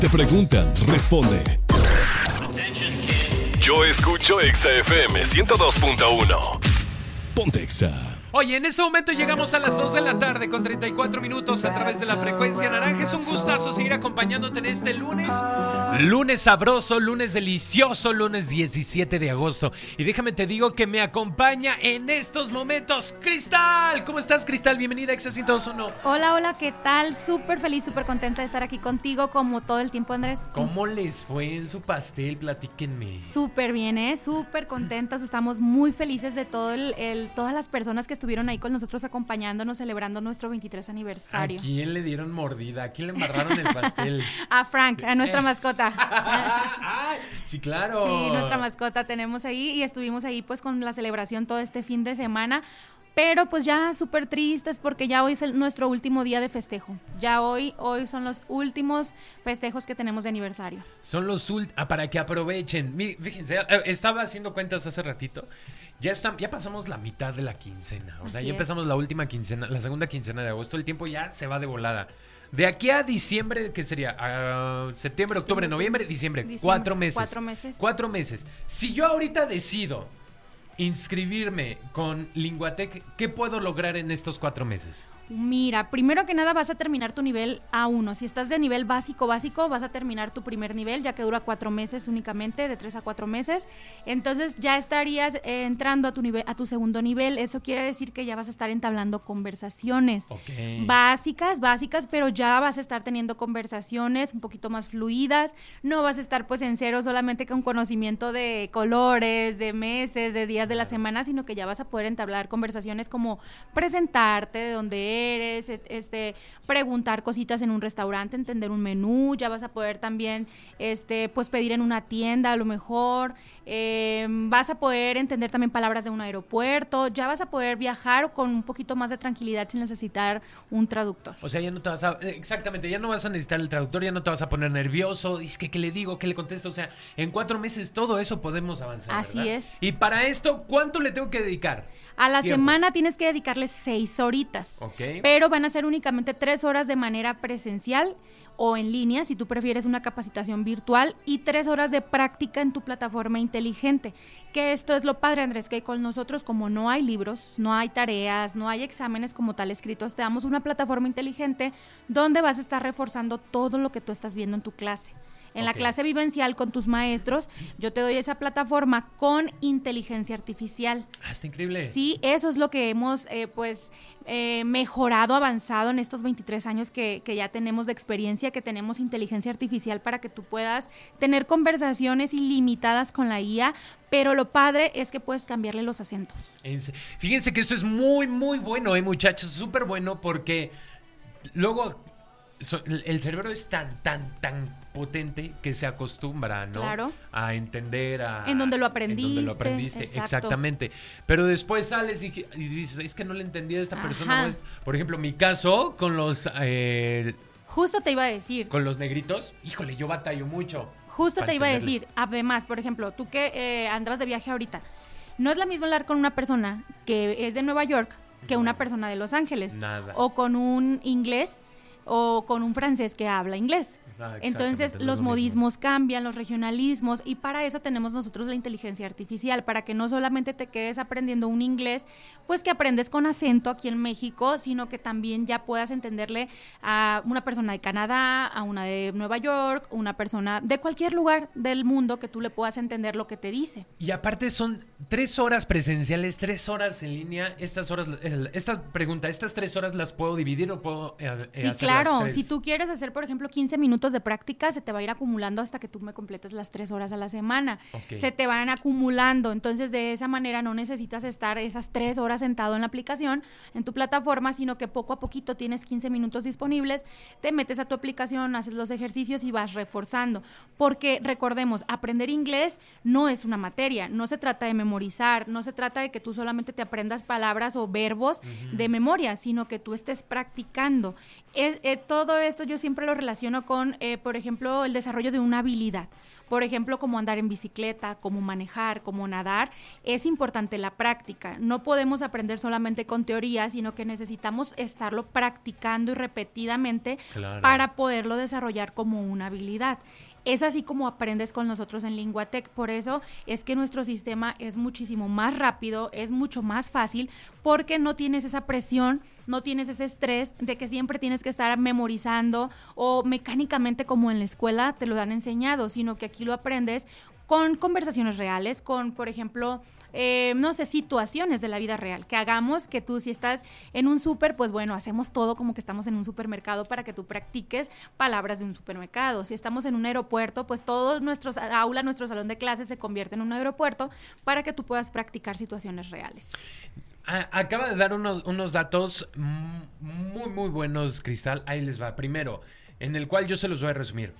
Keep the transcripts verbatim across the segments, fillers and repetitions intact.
Te preguntan, responde. Yo escucho Exa F M ciento dos punto uno. Ponte Exa. Oye, en este momento llegamos a las dos de la tarde con treinta y cuatro minutos a través de la frecuencia naranja. Es un gustazo seguir acompañándote en este lunes. Lunes sabroso, lunes delicioso, lunes diecisiete de agosto. Y déjame te digo que me acompaña en estos momentos Cristal. ¿Cómo estás, Cristal? Bienvenida a Exa ciento dos punto uno. Hola, hola, ¿qué tal? Súper feliz, súper contenta de estar aquí contigo como todo el tiempo, Andrés. ¿Cómo les fue en su pastel? Platíquenme. Súper bien, ¿eh? Súper contentas. Estamos muy felices de todo el, el, todas las personas que estuvieron ahí con nosotros acompañándonos, celebrando nuestro veintitrés aniversario. ¿A quién le dieron mordida? ¿A quién le embarraron el pastel? A Frank, a nuestra mascota. Sí, claro. Sí, nuestra mascota tenemos ahí y estuvimos ahí pues con la celebración todo este fin de semana. Pero pues ya súper tristes porque ya hoy es el, nuestro último día de festejo. Ya hoy, hoy son los últimos festejos que tenemos de aniversario. Son los últimos, ah, para que aprovechen. Fíjense, estaba haciendo cuentas hace ratito. Ya está, ya pasamos la mitad de la quincena. O sea, Así ya es. empezamos la última quincena, la segunda quincena de agosto. El tiempo ya se va de volada. De aquí a diciembre, ¿qué sería? Uh, septiembre, octubre, noviembre, diciembre. Diciembre, Cuatro meses. Cuatro meses. Cuatro meses. Si yo ahorita decido inscribirme con Linguatec, ¿qué puedo lograr en estos cuatro meses? Mira, primero que nada vas a terminar tu nivel A uno. Si estás de nivel básico, básico, vas a terminar tu primer nivel, ya que dura cuatro meses únicamente, de tres a cuatro meses. Entonces ya estarías eh, entrando a tu nivel, a tu segundo nivel. Eso quiere decir que ya vas a estar entablando conversaciones. Okay. Básicas, básicas, pero ya vas a estar teniendo conversaciones un poquito más fluidas. No vas a estar pues en cero solamente con conocimiento de colores, de meses, de días de la semana, sino que ya vas a poder entablar conversaciones como presentarte, de dónde eres, este, preguntar cositas en un restaurante, entender un menú. Ya vas a poder también este, pues pedir en una tienda a lo mejor. Eh, vas a poder entender también palabras de un aeropuerto. Ya vas a poder viajar con un poquito más de tranquilidad sin necesitar un traductor. O sea, ya no te vas a... Exactamente, ya no vas a necesitar el traductor, ya no te vas a poner nervioso. Es que, ¿qué le digo? ¿Qué le contesto? O sea, en cuatro meses todo eso podemos avanzar, Así ¿verdad? es. Y para esto, ¿cuánto le tengo que dedicar? A la Tiempo. semana tienes que dedicarle seis horitas. Ok. Pero van a ser únicamente tres horas de manera presencial o en línea, si tú prefieres una capacitación virtual, y tres horas de práctica en tu plataforma inteligente. Que esto es lo padre, Andrés, que con nosotros, como no hay libros, no hay tareas, no hay exámenes como tal escritos, te damos una plataforma inteligente donde vas a estar reforzando todo lo que tú estás viendo en tu clase. En la Ok. clase vivencial con tus maestros, yo te doy esa plataforma con inteligencia artificial. Ah, está increíble. Sí, eso es lo que hemos eh, pues eh, mejorado, avanzado en estos veintitrés años que, que ya tenemos de experiencia, que tenemos inteligencia artificial para que tú puedas tener conversaciones ilimitadas con la I A, pero lo padre es que puedes cambiarle los acentos. Es- Fíjense que esto es muy, muy bueno, ¿eh, muchachos? Súper bueno porque luego so- el el cerebro es tan, tan, tan potente que se acostumbra, ¿no? Claro. A entender, a... En donde lo En donde lo aprendiste, aprendiste, exacto. exactamente. Pero después sales y, y dices, es que no le entendí a esta Ajá. persona. o es- Por ejemplo, mi caso con los... eh, Justo te iba a decir. con los negritos, híjole, yo batallo mucho. Justo para te iba a entenderle. decir, además, por ejemplo, tú que eh, andabas de viaje ahorita, no es la misma hablar con una persona que es de Nueva York que una persona de Los Ángeles. Nada. O con un inglés o con un francés que habla inglés. Ah, Entonces exactamente, no es los lo mismo. modismos cambian, los regionalismos, y para eso tenemos nosotros la inteligencia artificial, para que no solamente te quedes aprendiendo un inglés, pues que aprendes con acento aquí en México, sino que también ya puedas entenderle a una persona de Canadá, a una de Nueva York, una persona de cualquier lugar del mundo, que tú le puedas entender lo que te dice. Y aparte son tres horas presenciales, tres horas en línea. Estas horas, eh, esta pregunta, ¿estas tres horas las puedo dividir o puedo eh, eh, Sí, hacer claro. las tres? Si tú quieres hacer, por ejemplo, quince minutos de práctica, se te va a ir acumulando hasta que tú me completes las tres horas a la semana. Ok. Se te van acumulando. Entonces, de esa manera no necesitas estar esas tres horas sentado en la aplicación, en tu plataforma, sino que poco a poquito tienes quince minutos disponibles, te metes a tu aplicación, haces los ejercicios y vas reforzando. Porque recordemos, aprender inglés no es una materia, no se trata de memorizar, no se trata de que tú solamente te aprendas palabras o verbos uh-huh. de memoria, sino que tú estés practicando. Es, eh, todo esto yo siempre lo relaciono con eh, por ejemplo, el desarrollo de una habilidad. Por ejemplo, como andar en bicicleta, como manejar, como nadar, es importante la práctica. No podemos aprender solamente con teoría, sino que necesitamos estarlo practicando y repetidamente claro. para poderlo desarrollar como una habilidad. Es así como aprendes con nosotros en Linguatec, por eso es que nuestro sistema es muchísimo más rápido, es mucho más fácil, porque no tienes esa presión, no tienes ese estrés de que siempre tienes que estar memorizando o mecánicamente como en la escuela te lo han enseñado, sino que aquí lo aprendes con conversaciones reales, con, por ejemplo, eh, no sé, situaciones de la vida real, que hagamos que tú si estás en un súper, pues bueno, hacemos todo como que estamos en un supermercado para que tú practiques palabras de un supermercado. Si estamos en un aeropuerto, pues todo nuestro aula, nuestro salón de clases se convierte en un aeropuerto para que tú puedas practicar situaciones reales. Acaba de dar unos, unos datos muy, muy buenos, Cristal. Ahí les va. Primero, en el cual yo se los voy a resumir.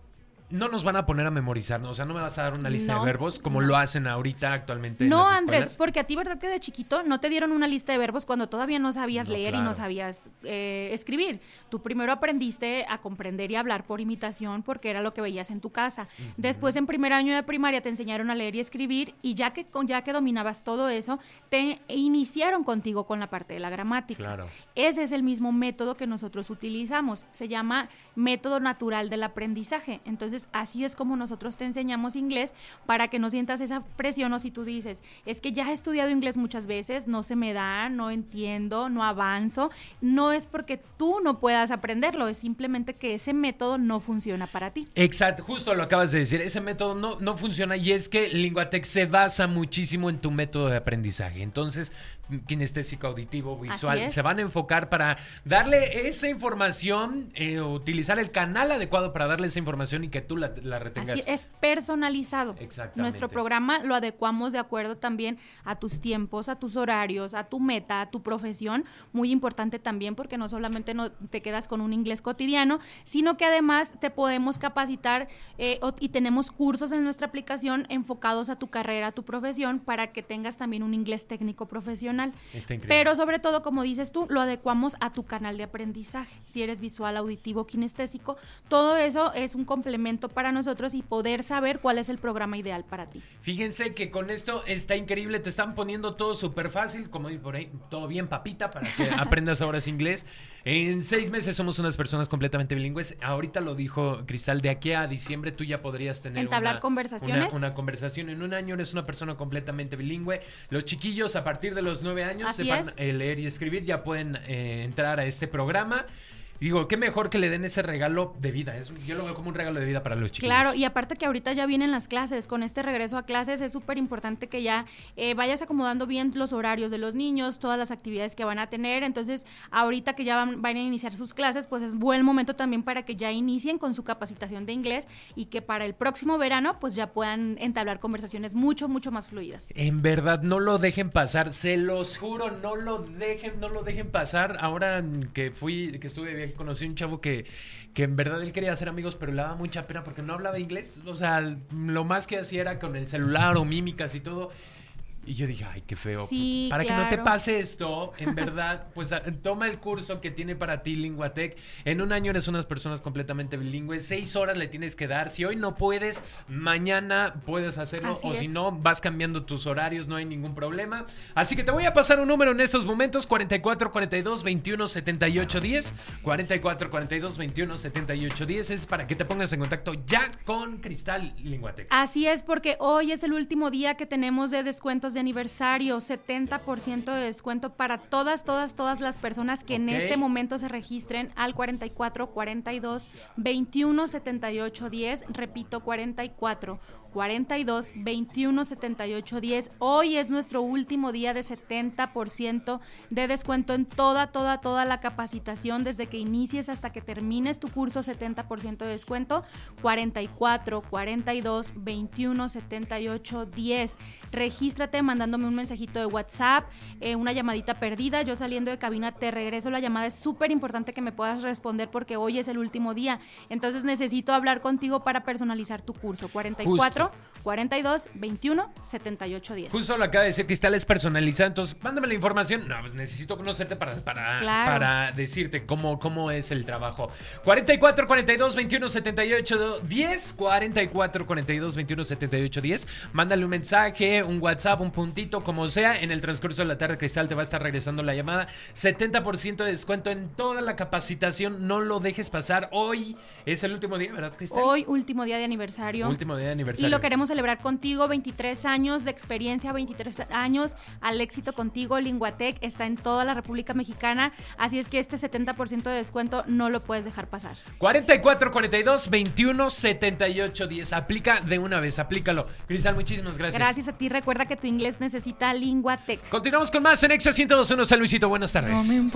No nos van a poner a memorizar, ¿no? O sea, no me vas a dar una lista no, de verbos como no. lo hacen ahorita actualmente en No, las Andrés, escuelas. Porque a ti, ¿verdad que de chiquito no te dieron una lista de verbos cuando todavía no sabías no, leer claro. y no sabías eh, escribir? Tú primero aprendiste a comprender y hablar por imitación porque era lo que veías en tu casa. Uh-huh. Después, en primer año de primaria, te enseñaron a leer y escribir y ya que, ya que dominabas todo eso, te iniciaron contigo con la parte de la gramática. Claro. Ese es el mismo método que nosotros utilizamos. Se llama método natural del aprendizaje. Entonces, así es como nosotros te enseñamos inglés para que no sientas esa presión o si tú dices, es que ya he estudiado inglés muchas veces, no se me da, no entiendo, no avanzo. No es porque tú no puedas aprenderlo, es simplemente que ese método no funciona para ti. Exacto, justo lo acabas de decir, ese método no, no funciona y es que Linguatec se basa muchísimo en tu método de aprendizaje. Entonces, kinestésico, auditivo, visual, se van a enfocar para darle esa información, eh, utilizar el canal adecuado para darle esa información y que tú la, la retengas. Así es, personalizado. Exactamente. Nuestro programa lo adecuamos de acuerdo también a tus tiempos, a tus horarios, a tu meta, a tu profesión. Muy importante también porque no solamente no te quedas con un inglés cotidiano, sino que además te podemos capacitar eh, y tenemos cursos en nuestra aplicación enfocados a tu carrera, a tu profesión, para que tengas también un inglés técnico profesional. Está increíble. Pero sobre todo, como dices tú, lo adecuamos a tu canal de aprendizaje. Si eres visual, auditivo, kinestésico, todo eso es un complemento para nosotros y poder saber cuál es el programa ideal para ti. Fíjense que con esto está increíble, te están poniendo todo súper fácil, como por ahí, todo bien papita para que aprendas ahora inglés. En seis meses somos unas personas completamente bilingües. Ahorita lo dijo Cristal, de aquí a diciembre tú ya podrías tener entablar una, conversaciones. Una, una conversación. En un año eres una persona completamente bilingüe. Los chiquillos a partir de los nueve años Así sepan es. eh, leer y escribir, ya pueden eh, entrar a este programa. Digo, qué mejor que le den ese regalo de vida. Es, yo lo veo como un regalo de vida para los chiquillos. Claro, y aparte que ahorita ya vienen las clases. Con este regreso a clases es súper importante que ya eh, vayas acomodando bien los horarios de los niños, todas las actividades que van a tener. Entonces, ahorita que ya van, van a iniciar sus clases, pues es buen momento también para que ya inicien con su capacitación de inglés y que para el próximo verano, pues ya puedan entablar conversaciones mucho, mucho más fluidas. En verdad, no lo dejen pasar. Se los juro, no lo dejen, no lo dejen pasar. Ahora que fui, que estuve bien, conocí un chavo que, que en verdad él quería hacer amigos, pero le daba mucha pena porque no hablaba inglés. O sea, lo más que hacía era con el celular o mímicas y todo. Y yo dije, ay, qué feo. Sí, para claro. que no te pase esto, en verdad, pues a, toma el curso que tiene para ti Linguatec. En un año eres unas personas completamente bilingües. Seis horas le tienes que dar. Si hoy no puedes, mañana puedes hacerlo. Así o es. si no, vas cambiando tus horarios, no hay ningún problema. Así que te voy a pasar un número en estos momentos: cuarenta y cuatro, cuarenta y dos, veintiuno, setenta y ocho, diez. cuarenta y cuatro, cuarenta y dos, veintiuno, setenta y ocho, diez. Es para que te pongas en contacto ya con Cristal Linguatec. Así es, porque hoy es el último día que tenemos de descuentos de aniversario, setenta por ciento de descuento para todas, todas, todas las personas que okay. en este momento se registren al cuarenta y cuatro, cuarenta y dos, veintiuno, setenta y ocho, diez. Repito, cuarenta y cuatro, cuarenta y dos, veintiuno, setenta y ocho, diez. Hoy es nuestro último día de setenta por ciento de descuento en toda, toda, toda la capacitación, desde que inicies hasta que termines tu curso, setenta por ciento de descuento, cuarenta y cuatro, cuarenta y dos, veintiuno, setenta y ocho, diez. Regístrate mandándome un mensajito de WhatsApp, eh, una llamadita perdida. Yo saliendo de cabina te regreso la llamada. Es súper importante que me puedas responder porque hoy es el último día. Entonces necesito hablar contigo para personalizar tu curso. cuarenta y cuatro, cuatro, cuarenta y dos, veintiuno, setenta y ocho, diez. Justo lo acaba de decir Cristal, es personalizada, entonces mándame la información. No, pues necesito conocerte para, para, Claro. para decirte cómo, cómo es el trabajo. cuarenta y cuatro, cuarenta y dos, veintiuno, setenta y ocho, diez. cuarenta y cuatro, cuarenta y dos, veintiuno, setenta y ocho, diez. Mándale un mensaje, un WhatsApp, un puntito, como sea. En el transcurso de la tarde, Cristal te va a estar regresando la llamada. setenta por ciento de descuento en toda la capacitación. No lo dejes pasar. Hoy es el último día, ¿verdad, Cristal? Hoy, último día de aniversario. Último día de aniversario. Y lo queremos celebrar contigo, veintitrés años de experiencia, veintitrés años al éxito contigo. Linguatec está en toda la República Mexicana, así es que este setenta por ciento de descuento no lo puedes dejar pasar. cuarenta y cuatro, cuarenta y dos, veintiuno, setenta y ocho, diez. Aplica de una vez, aplícalo. Cristal, muchísimas gracias. Gracias a ti, recuerda que tu inglés necesita Linguatec. Continuamos con más en Exa ciento dos punto uno. San Luisito, buenas tardes. No me importa.